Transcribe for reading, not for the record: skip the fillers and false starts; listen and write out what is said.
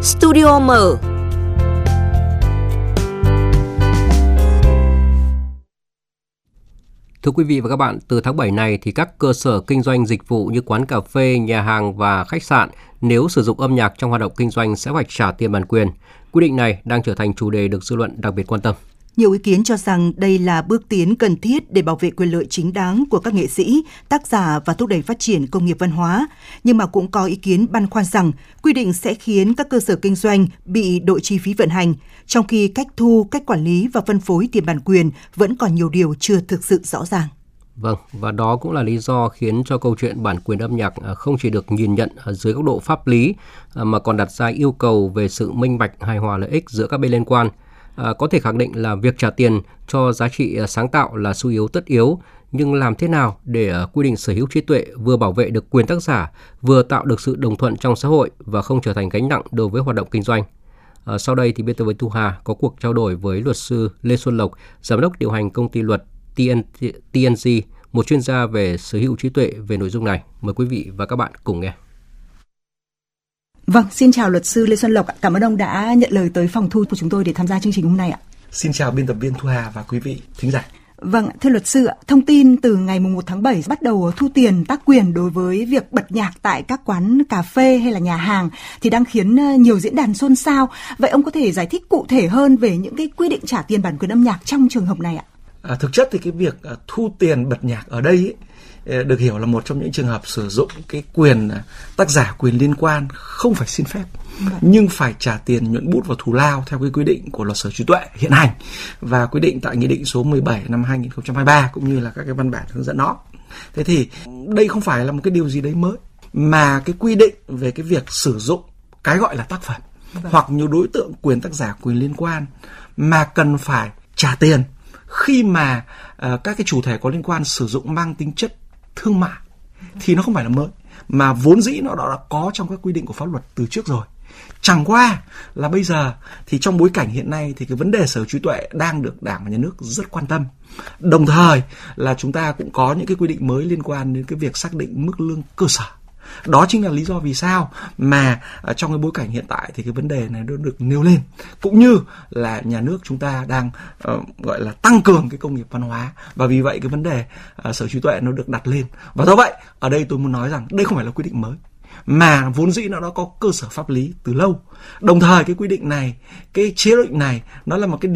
Studio mở. Thưa quý vị và các bạn, từ tháng 7 này thì các cơ sở kinh doanh dịch vụ như quán cà phê, nhà hàng và khách sạn nếu sử dụng âm nhạc trong hoạt động kinh doanh sẽ phải trả tiền bản quyền. Quy định này đang trở thành chủ đề được dư luận đặc biệt quan tâm. Nhiều ý kiến cho rằng đây là bước tiến cần thiết để bảo vệ quyền lợi chính đáng của các nghệ sĩ, tác giả và thúc đẩy phát triển công nghiệp văn hóa. Nhưng mà cũng có ý kiến băn khoăn rằng quy định sẽ khiến các cơ sở kinh doanh bị đội chi phí vận hành, trong khi cách thu, cách quản lý và phân phối tiền bản quyền vẫn còn nhiều điều chưa thực sự rõ ràng. Vâng, và đó cũng là lý do khiến cho câu chuyện bản quyền âm nhạc không chỉ được nhìn nhận dưới góc độ pháp lý mà còn đặt ra yêu cầu về sự minh bạch, hài hòa lợi ích giữa các bên liên quan. Có thể khẳng định là việc trả tiền cho giá trị sáng tạo là xu yếu tất yếu, nhưng làm thế nào để quy định sở hữu trí tuệ vừa bảo vệ được quyền tác giả, vừa tạo được sự đồng thuận trong xã hội và không trở thành gánh nặng đối với hoạt động kinh doanh. Sau đây thì biên tập viên Thu Hà có cuộc trao đổi với luật sư Lê Xuân Lộc, giám đốc điều hành công ty luật TNG, một chuyên gia về sở hữu trí tuệ về nội dung này. Mời quý vị và các bạn cùng nghe. Vâng, xin chào luật sư Lê Xuân Lộc. Cảm ơn ông đã nhận lời tới phòng thu của chúng tôi để tham gia chương trình hôm nay ạ. Xin chào biên tập viên Thu Hà và quý vị thính giả. Vâng, thưa luật sư, thông tin từ ngày 1 tháng 7 bắt đầu thu tiền tác quyền đối với việc bật nhạc tại các quán cà phê hay là nhà hàng thì đang khiến nhiều diễn đàn xôn xao. Vậy ông có thể giải thích cụ thể hơn về những cái quy định trả tiền bản quyền âm nhạc trong trường hợp này ạ? Thực chất thì cái việc thu tiền bật nhạc ở đây được hiểu là một trong những trường hợp sử dụng cái quyền tác giả, quyền liên quan không phải xin phép, nhưng phải trả tiền nhuận bút và thù lao theo cái quy định của luật sở hữu trí tuệ hiện hành và quy định tại Nghị định số 17 năm 2023 cũng như là các cái văn bản hướng dẫn nó. Thế thì đây không phải là một cái điều gì đấy mới, mà cái quy định về cái việc sử dụng cái gọi là tác phẩm hoặc nhiều đối tượng quyền tác giả, quyền liên quan mà cần phải trả tiền khi mà các cái chủ thể có liên quan sử dụng mang tính chất thương mại thì nó không phải là mới, mà vốn dĩ nó đã có trong các quy định của pháp luật từ trước rồi. Chẳng qua là bây giờ thì trong bối cảnh hiện nay thì cái vấn đề sở hữu trí tuệ đang được Đảng và Nhà nước rất quan tâm. Đồng thời là chúng ta cũng có những cái quy định mới liên quan đến cái việc xác định mức lương cơ sở. Đó chính là lý do vì sao mà trong cái bối cảnh hiện tại thì cái vấn đề này được nêu lên, cũng như là nhà nước chúng ta đang gọi là tăng cường cái công nghiệp văn hóa, và vì vậy cái vấn đề sở hữu trí tuệ nó được đặt lên. Và do vậy ở đây tôi muốn nói rằng đây không phải là quy định mới, mà vốn dĩ nó đã có cơ sở pháp lý từ lâu. Đồng thời cái quy định này, cái chế định này nó là một cái